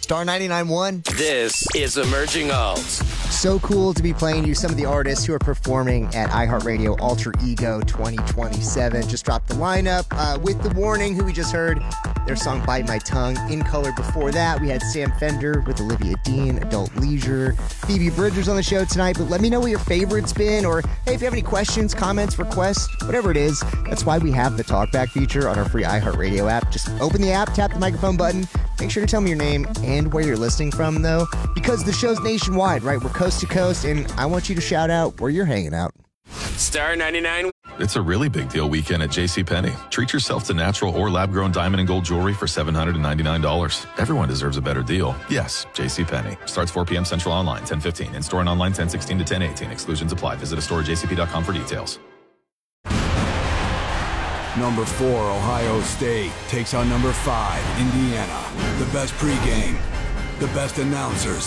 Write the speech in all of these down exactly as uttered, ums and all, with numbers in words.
Star ninety-nine point one. This is Emerging Alts. So cool to be playing you some of the artists who are performing at iHeartRadio Alter Ego twenty twenty-seven. Just dropped the lineup uh, with The Warning, who we just heard their song Bite My Tongue. In Color before that, we had Sam Fender with Olivia Dean, Adult Leisure. Phoebe Bridgers on the show tonight, but let me know what your favorite's been, or hey, if you have any questions, comments, requests, whatever it is, that's why we have the Talkback feature on our free iHeartRadio app. Just open the app, tap the microphone button, make sure to tell me your name and where you're listening from, though, because the show's nationwide, right? We're coast to coast, and I want you to shout out where you're hanging out. Star ninety-nine. It's a really big deal weekend at JCPenney. Treat yourself to natural or lab-grown diamond and gold jewelry for seven hundred ninety-nine dollars. Everyone deserves a better deal. Yes, JCPenney. Starts four p.m. Central online, ten fifteen. In-store and online, ten sixteen to ten eighteen. Exclusions apply. Visit a store at j c p dot com for details. Number four, Ohio State, takes on number five, Indiana. The best pregame, the best announcers.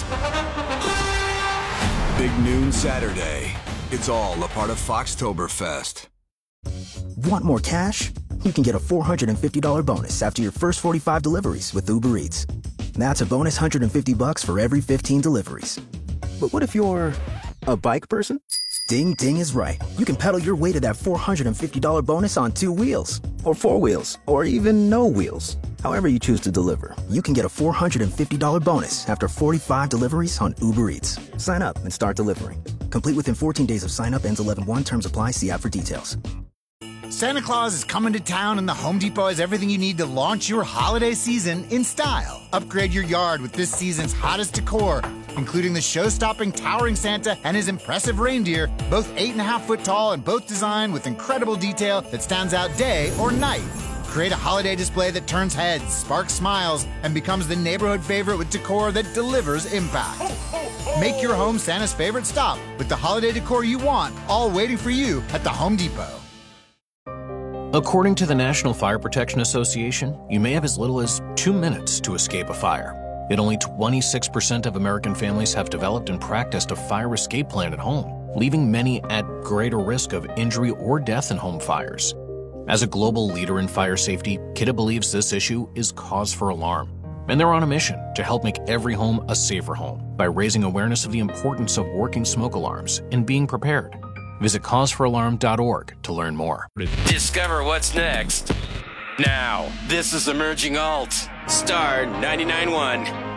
Big noon Saturday. It's all a part of Foxtoberfest. Want more cash? You can get a four hundred fifty dollars bonus after your first forty-five deliveries with Uber Eats. That's a bonus one hundred fifty bucks for every fifteen deliveries. But what if you're a bike person? Ding Ding is right. You can pedal your way to that four hundred fifty dollars bonus on two wheels, or four wheels, or even no wheels. However you choose to deliver, you can get a four hundred fifty dollars bonus after forty-five deliveries on Uber Eats. Sign up and start delivering. Complete within fourteen days of sign up. Ends eleven one. Terms apply. See app for details. Santa Claus is coming to town, and the Home Depot has everything you need to launch your holiday season in style. Upgrade your yard with this season's hottest decor, including the show-stopping towering Santa and his impressive reindeer, both eight and a half foot tall and both designed with incredible detail that stands out day or night. Create a holiday display that turns heads, sparks smiles, and becomes the neighborhood favorite with decor that delivers impact. Make your home Santa's favorite stop with the holiday decor you want, all waiting for you at the Home Depot. According to the National Fire Protection Association, you may have as little as two minutes to escape a fire. Yet only twenty-six percent of American families have developed and practiced a fire escape plan at home, leaving many at greater risk of injury or death in home fires. As a global leader in fire safety, Kidde believes this issue is cause for alarm. And they're on a mission to help make every home a safer home by raising awareness of the importance of working smoke alarms and being prepared. Visit cause for alarm dot org to learn more. Discover what's next. Now, this is Emerging Alt. Star ninety-nine point one.